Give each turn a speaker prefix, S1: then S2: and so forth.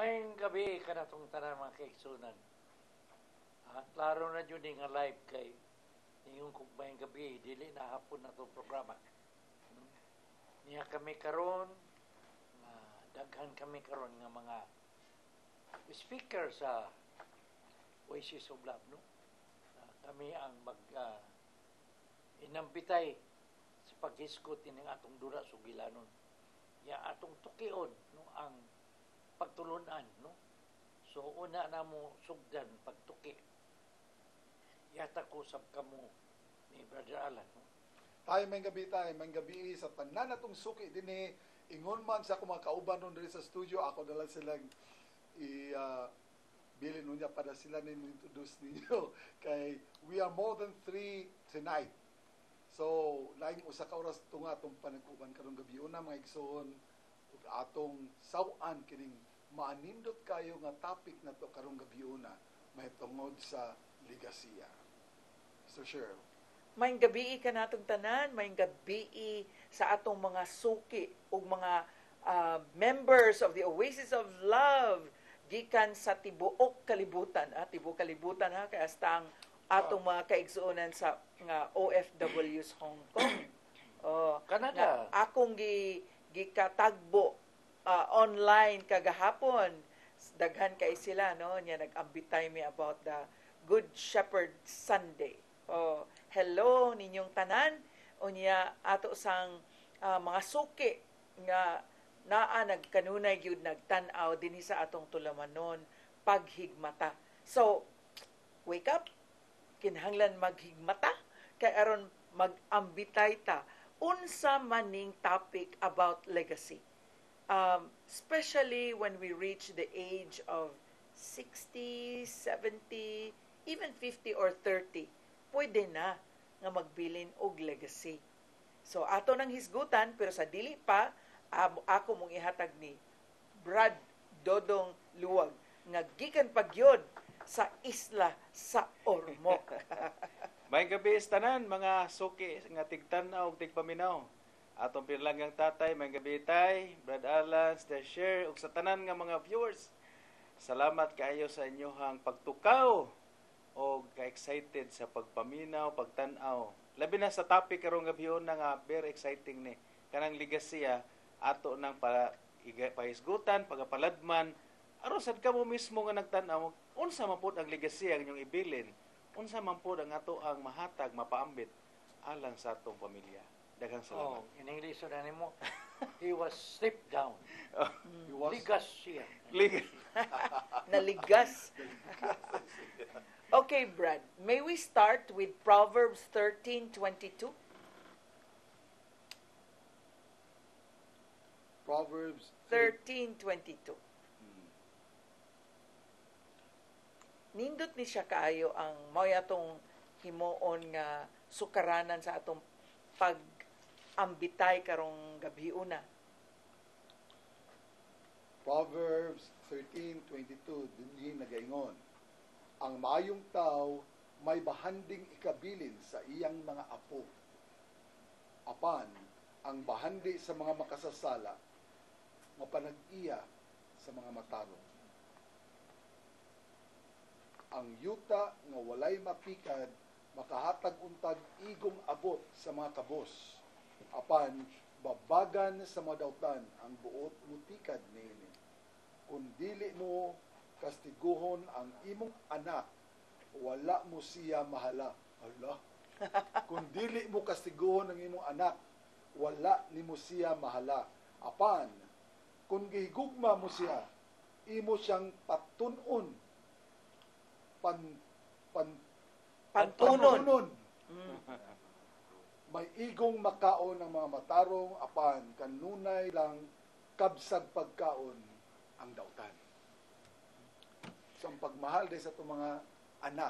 S1: Mayang gabi ka na itong tanan mga kaigsunan. Klaro na yun nga live kay yung kung mayang gabi, dili na hapon na itong programa. Niya kami karon na daghan kami karon nga mga speaker sa Oasis of Love, no? Kami ang inampitay sa paghiskot ng atong dura sugilanon. Ya atong tukion, no, ang pagtulunan, no? So una na mo sugdan pagtuki. Yata ko sab kamo ni Brother Alan, no?
S2: Tayo may gabi sa tanan natong suki dinhi ingon man sa akong mga kauban ron diri sa studio, ako dala silang bilin niya para sila na introduce ninyo kay we are more than 3 tonight. So, laing usa ka oras tunga atong panag-uban karong gabi una mga igsoon ug atong saw-an kining maanindot kayo nga topic na to karong gabi una mahitungod sa ligasiya. So sure.
S3: Mayng gabi ka natong tanan, mayng gabi sa atong mga suki ug mga members of the Oasis of Love gikan sa tibuok kalibutan, tibuok kalibutan kay hasta ang atong mga kaigsuonan sa nga OFWs Hong Kong.
S1: Canada.
S3: Akong gikatagbo online kagahapon. Daghan kay sila, no? Nya nag-ambitay me about the Good Shepherd Sunday. Hello ninyong tanan. Unya ato sang mga suki nga naa nagkanunay gyud nagtan-aw dinhi sa atong tulamanon paghigmata. So, wake up, kinahanglan maghigmata kay aron mag-ambitay ta unsa maning topic about legacy. Especially when we reach the age of 60, 70, even 50 or 30, pwede na nga magbilin og legacy. So ato nang hisgutan pero sa dili pa ako mong ihatag ni Brad Dodong Luwag nga gikan pagyod sa isla sa Ormoc.
S4: May gabi tanan mga suki nga tigtanaw ug tigpaminaw. Atong pinlangang tatay, may gabi tay, Brad Alan, share ug sa tanan nga mga viewers. Salamat kaayo sa inyohang pagtukaw o ka-excited sa pagpaminaw, pagtanaw. Labi na sa topic karong gabi na nga very exciting ni kanang ligasiya ato nang pahisgutan, pagapaladman, aron sad ka mo mismo nga nagtan-aw, unsa man pud ang ligasiya ang inyong ibilin, unsa man pud ang ato ang mahatag, mapaambit alang sa atong pamilya. Daghang salamat.
S1: In English na nimo, he was stripped down.
S2: He was
S1: Ligas siya.
S3: Naligas. Okay, Brad, may we start with Proverbs 13:22?
S2: Proverbs
S3: 13:22. Nindot ni siya kaayo ang mao atong himuon nga sukaranan sa atong pag-ambitay karong gabi una.
S2: Proverbs 13:22 dinhi nagaingon, ang maayong tao may bahanding ikabilin sa iyang mga apo. Apan ang bahandi sa mga makasasala mapanag-iya sa mga matarong. Ang yuta nga walay mapikad makahatag untag igong abot sa mga kabos. Apan babagan sa mga dautan ang buot mutikad niini. Kung dili mo kastiguhon ang imong anak, wala mo siya mahala. Hala. Kung dili mo kastiguhon ang imong anak, wala nimo siya mahala. Apan kung gihigugma mo siya, imo siyang patunon. Pantunon. May igong makaon ng mga matarong, apan kanunay lang kabsag pagkaon ang dautan. So, ang pagmahal din sa itong mga anak,